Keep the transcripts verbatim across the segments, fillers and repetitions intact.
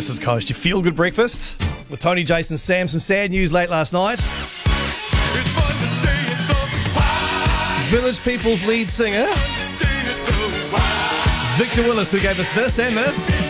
This is Coast, your feel-good breakfast with Tony, Jason, Sam. Some sad news late last night. Village People's lead singer, Victor Willis, who gave us this and this.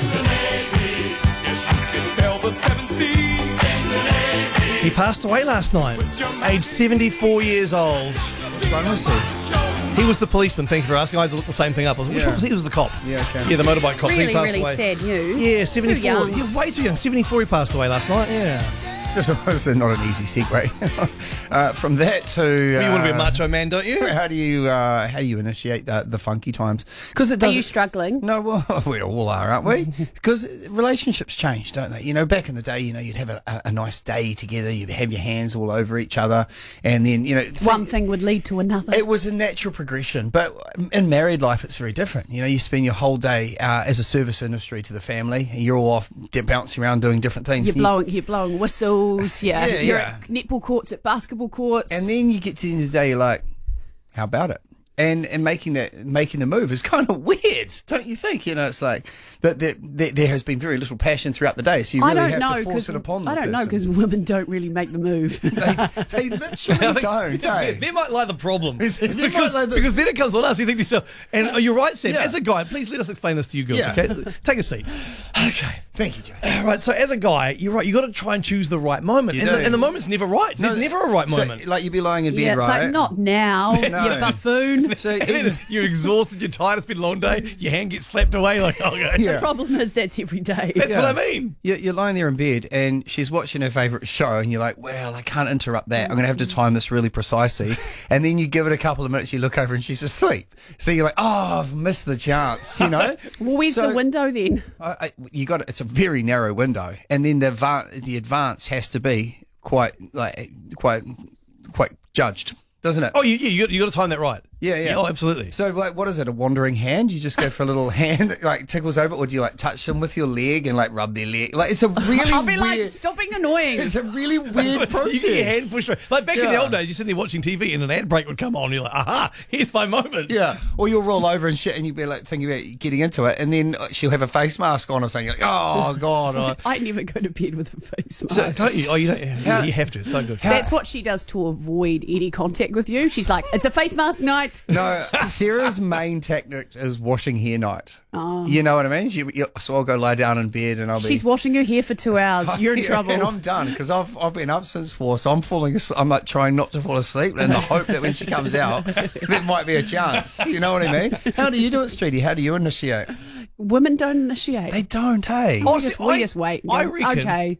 He passed away last night, aged seventy-four years old. Which one was he? He was the policeman, thank you for asking. I had to look the same thing up. I was like, which Yeah. one was he? He was the cop. Yeah, okay. Yeah, the motorbike cop. So he Really, passed really away. sad news. Yeah, seventy-four. Too young. Yeah, way too young. seventy-four he passed away last night, yeah. It's also not an easy segue. uh, from that to uh, Well, you want to be a macho man, don't you? How do you uh, how do you initiate the, the funky times? Because it Are does. you struggling? No, well, we all are, aren't we? Because relationships change, don't they? You know, back in the day, you know, you'd have a, a, a nice day together, you'd have your hands all over each other, and then, you know, th- One thing would lead to another. it was a natural progression. But in married life, it's very different. You know, you spend your whole day uh, as a service industry to the family, and you're all off d- bouncing around doing different things. You're And you- blowing, you're blowing whistles. Yeah, Yeah, you're yeah. at netball courts, at basketball courts. And then you get to the end of the day, you're like, how about it? And and making that making the move is kind of weird, don't you think? You know, it's like that, that, that there has been very little passion throughout the day, so you I really don't have know to force because it upon the I don't know person. because women don't really make the move. they, they literally I think don't. they, eh? they might lie the problem. They because, might lie the- because then it comes on us. You think to yourself, and oh, you're right, Sam. Yeah. As a guy, please let us explain this to you girls, Yeah. okay? Take a seat. Okay. Thank you, Joe. Right, so as a guy, you're right. You got to try and choose the right moment, You and do. the, and the moment's never right. There's No, never a right So, moment. like you'd be lying in bed, yeah, it's right? like not now, you No. buffoon. So And then you're exhausted, you're tired, it's been a long day, your hand gets slapped away, like, okay. Yeah. The problem is that's every day. That's Yeah. what I mean. You're, you're lying there in bed and she's watching her favourite show and you're like, well, I can't interrupt that. I'm going to have to time this really precisely. And then you give it a couple of minutes, you look over and she's asleep. So you're like, oh, I've missed the chance, you know? Well, where's So- the window then? I, I, you got it. It's a very narrow window. And then the, va- the advance has to be quite, like, quite, quite judged, doesn't it? Oh, you, you, you got- you got to time that right. Yeah, yeah. Oh, absolutely. So, like, what is it? A wandering hand? You just go for a little hand that, like, tickles over, or do you, like, touch them with your leg and, like, rub their leg? Like, it's a really I'll be weird... like, stop being annoying. It's a really weird process. You get your hand pushed away. Like back in the Yeah. old days, you're sitting there watching T V and an ad break would come on and you're like, aha, here's my moment. Yeah. Or you'll roll over and shit and you'll be, like, thinking about getting into it, and then she'll have a face mask on or something. You're like, oh, God. Or, I never go to bed with a face mask. So- Don't you? Oh, you don't. How- you have to. It's so good. That's what she does to avoid any contact with you. She's like, it's a face mask night. no, Sarah's main tactic is washing hair night. Oh. You know what I mean? She, you, so I'll go lie down in bed and I'll be... She's washing her hair for two hours. You're in Yeah, trouble. And I'm done because I've, I've been up since four, so I'm falling. as- I'm like trying not to fall asleep, in the hope that when she comes out, there might be a chance. You know what I mean? How do you do it, Streety? How do you initiate? Women don't initiate. They don't, hey. we just, we I- just wait. and I go, reckon- Okay.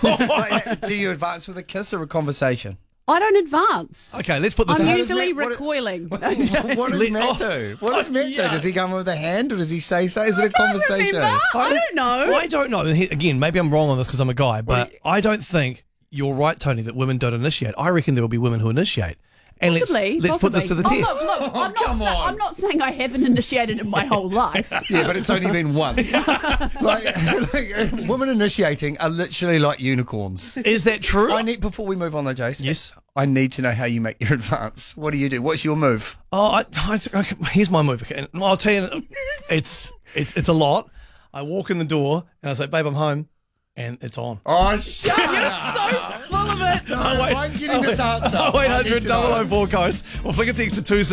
Like, do you advance with a kiss or a conversation? I don't advance. Okay, let's put this. I'm how does usually Matt- what- recoiling. What does Let- Matt oh. do? What does Oh, Matt yeah. do? Does he come with a hand or does he say so? Is it a I can't conversation? remember. I don't know. I don't know. And he- Again, maybe I'm wrong on this because I'm a guy, but do you- I don't think you're right, Tony, that women don't initiate. I reckon there will be women who initiate. And Possibly. let's, let's put this to the possibly. test. Oh, look, look, I'm, Oh, not come sa- on. I'm not saying I haven't initiated in my whole life. Yeah, but it's only been once. like, like, women initiating are literally like unicorns. Is that true? I need before we move on though, Jason. Yes. I need to know how you make your advance. What do you do? What's your move? Oh, I, I, I, here's my move. Okay, I'll tell you, it's it's it's a lot. I walk in the door and I say, "Babe, I'm home," and it's on. Oh, shut You're so full of it. Oh, wait. I'm getting this answer. Oh, eight I need hundred to know. double oh four coast. Or flick a text to two.